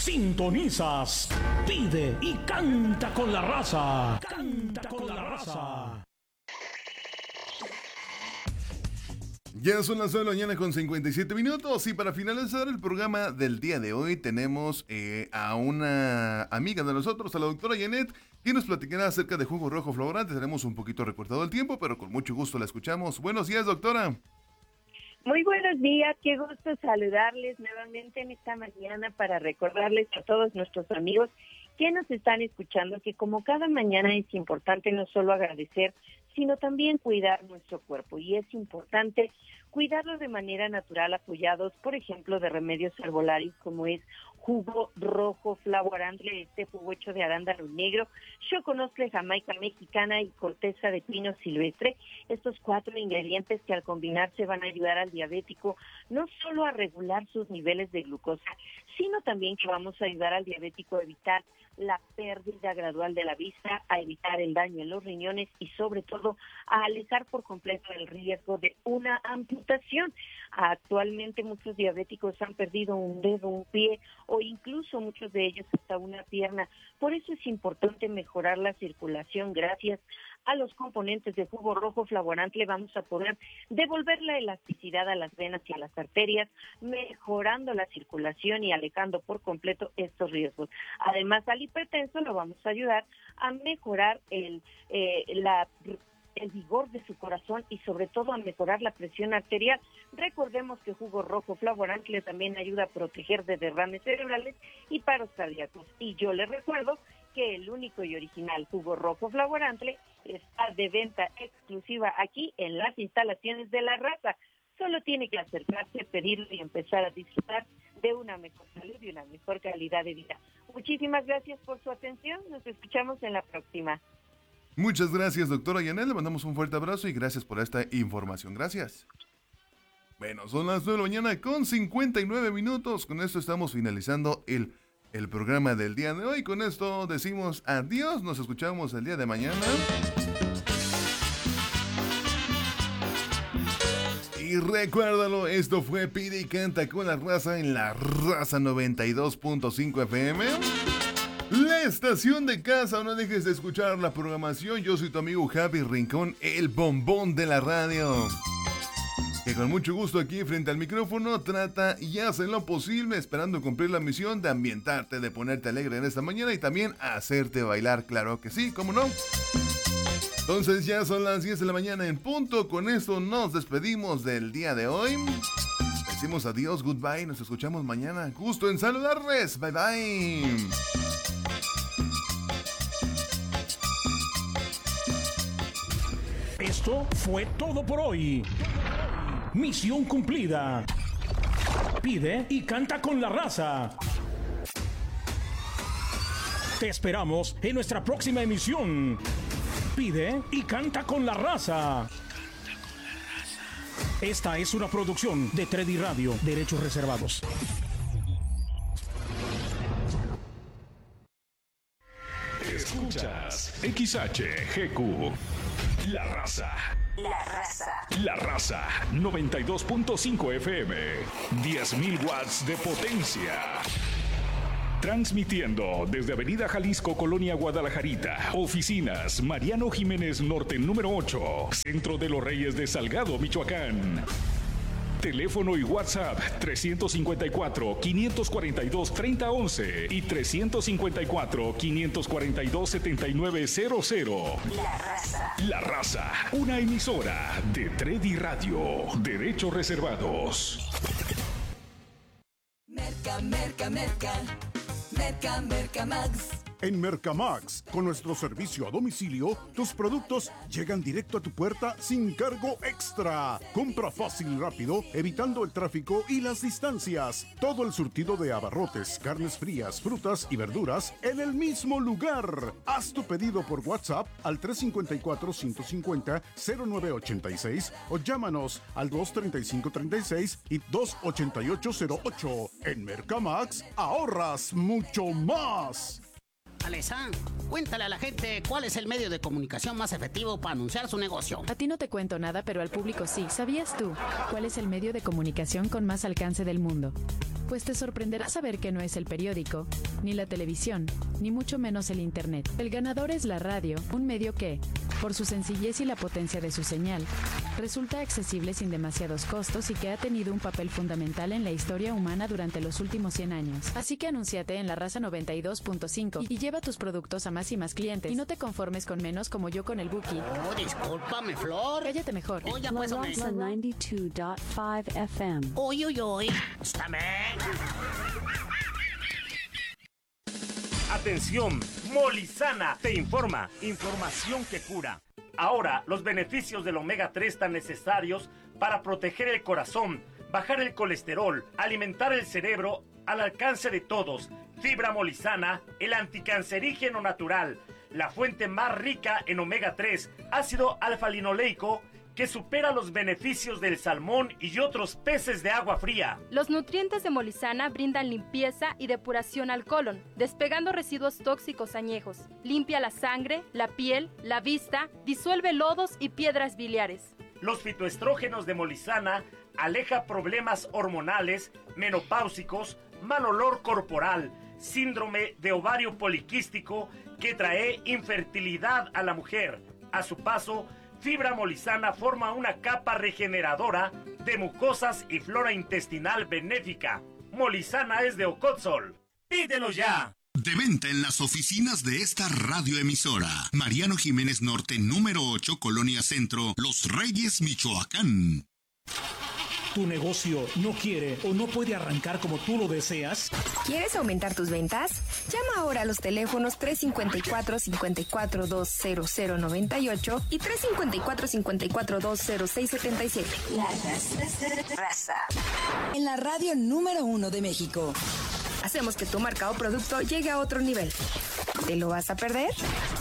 Sintonizas, pide y canta con la raza. Canta con la raza. Ya son las 9 de la mañana con 57 minutos y para finalizar el programa del día de hoy tenemos a una amiga de nosotros, a la doctora Janet, que nos platicará acerca de jugo rojo florante. Tenemos un poquito recortado el tiempo, pero con mucho gusto la escuchamos. Buenos días, doctora. Muy buenos días, qué gusto saludarles nuevamente en esta mañana para recordarles a todos nuestros amigos que nos están escuchando que como cada mañana es importante no solo agradecer, sino también cuidar nuestro cuerpo, y es importante cuidarlo de manera natural apoyados, por ejemplo, de remedios herbolarios como es jugo rojo flavorantle, este jugo hecho de arándano negro, choconostle, jamaica mexicana y corteza de pino silvestre. Estos 4 ingredientes que al combinarse van a ayudar al diabético no solo a regular sus niveles de glucosa, sino también que vamos a ayudar al diabético a evitar la pérdida gradual de la vista, a evitar el daño en los riñones y sobre todo a alejar por completo el riesgo de una amputación. Actualmente muchos diabéticos han perdido un dedo, un pie o incluso muchos de ellos hasta una pierna. Por eso es importante mejorar la circulación. Gracias a los componentes de jugo rojo flavorantle vamos a poder devolver la elasticidad a las venas y a las arterias, mejorando la circulación y alejando por completo estos riesgos. Además, al hipertenso lo vamos a ayudar a mejorar el vigor de su corazón y sobre todo a mejorar la presión arterial. Recordemos que jugo rojo flavorantle también ayuda a proteger de derrames cerebrales y paros cardíacos. Y yo les recuerdo que el único y original jugo rojo flavorantle está de venta exclusiva aquí en las instalaciones de La Raza. Solo tiene que acercarse, pedirlo y empezar a disfrutar de una mejor salud y una mejor calidad de vida. Muchísimas gracias por su atención. Nos escuchamos en la próxima. Muchas gracias, doctora Janet. Le mandamos un fuerte abrazo y gracias por esta información. Gracias. Bueno, son las 9 de la mañana con 59 minutos. Con esto estamos finalizando el programa del día de hoy. Con esto decimos adiós. Nos escuchamos el día de mañana. Y recuérdalo, esto fue Pide y Canta con la Raza en La Raza 92.5 FM. La estación de casa, no dejes de escuchar la programación. Yo soy tu amigo Javi Rincón, el bombón de la radio, que con mucho gusto aquí frente al micrófono trata y hace lo posible esperando cumplir la misión de ambientarte, de ponerte alegre en esta mañana y también hacerte bailar, claro que sí, ¿cómo no? Entonces ya son las 10 de la mañana en punto. Con esto nos despedimos del día de hoy. Decimos adiós, goodbye, nos escuchamos mañana. Gusto en saludarles, bye bye. Esto fue todo por hoy. Misión cumplida. Pide y canta con la Raza. Te esperamos en nuestra próxima emisión. Pide y canta con la Raza. Esta es una producción de Tredi Radio, derechos reservados. Escuchas XHGQ. La Raza. La Raza. La Raza 92.5 FM. 10.000 watts de potencia. Transmitiendo desde Avenida Jalisco, Colonia Guadalajarita. Oficinas Mariano Jiménez Norte número 8. Centro de los Reyes de Salgado, Michoacán. Teléfono y WhatsApp 354-542-3011 y 354-542-7900. La Raza. La Raza, una emisora de Tredi Radio, derechos reservados. Merca, merca, merca. Merca, merca, Max. En Mercamax, con nuestro servicio a domicilio, tus productos llegan directo a tu puerta sin cargo extra. Compra fácil y rápido, evitando el tráfico y las distancias. Todo el surtido de abarrotes, carnes frías, frutas y verduras en el mismo lugar. Haz tu pedido por WhatsApp al 354-150-0986 o llámanos al 235-36 y 288-08. En Mercamax, ahorras mucho más. Alessandro, cuéntale a la gente cuál es el medio de comunicación más efectivo para anunciar su negocio. A ti no te cuento nada, pero al público sí. ¿Sabías tú cuál es el medio de comunicación con más alcance del mundo? Pues te sorprenderá saber que no es el periódico, ni la televisión, ni mucho menos el internet. El ganador es la radio, un medio que, por su sencillez y la potencia de su señal, resulta accesible sin demasiados costos y que ha tenido un papel fundamental en la historia humana durante los últimos 100 años. Así que anúnciate en La Raza 92.5 y lleva tus productos a más y más clientes. Y no te conformes con menos como yo con el Buki. Oh, discúlpame, Flor. Cállate mejor. Oye, La pues, Raza 92.5 FM. Uy. Estáme. Atención, Molizana te informa. Información que cura. Ahora, los beneficios del omega 3 tan necesarios para proteger el corazón, bajar el colesterol, alimentar el cerebro al alcance de todos. Fibra Molizana, el anticancerígeno natural, la fuente más rica en omega 3, ácido alfa-linoleico, que supera los beneficios del salmón y otros peces de agua fría. Los nutrientes de Molizana brindan limpieza y depuración al colon, despegando residuos tóxicos añejos. Limpia la sangre, la piel, la vista, disuelve lodos y piedras biliares. Los fitoestrógenos de Molizana aleja problemas hormonales, menopáusicos, mal olor corporal, síndrome de ovario poliquístico que trae infertilidad a la mujer. A su paso, Fibra Molizana forma una capa regeneradora de mucosas y flora intestinal benéfica. Molizana es de Ocotzol. ¡Pídelo ya! De venta en las oficinas de esta radioemisora. Mariano Jiménez Norte, número 8, Colonia Centro, Los Reyes, Michoacán. ¿Tu negocio no quiere o no puede arrancar como tú lo deseas? ¿Quieres aumentar tus ventas? Llama ahora a los teléfonos 354-5420098 y 354-5420677. La Raza. En la radio número 1 de México. Hacemos que tu marca o producto llegue a otro nivel. ¿Te lo vas a perder?